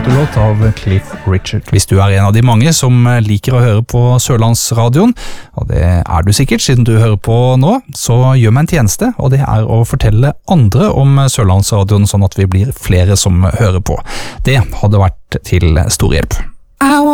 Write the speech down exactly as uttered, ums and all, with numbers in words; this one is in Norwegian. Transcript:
Autolåt av Cliff Richard. Hvis du er en av de mange som liker å høre på Sørlandsradioen, og det er du sikkert siden du hører på nå, så gjør meg en tjeneste, og det er å fortelle andre om Sørlandsradioen, sånn at vi blir flere som hører på. Det hadde vært til stor hjelp.